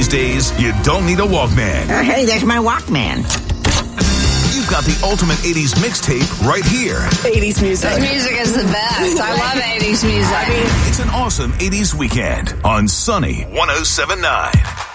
these days, you don't need a Walkman. Hey, there's my Walkman. You've got the ultimate 80s mixtape right here. 80s music. This music is the best. I love 80s music. It's an awesome 80s weekend on Sunny 107.9.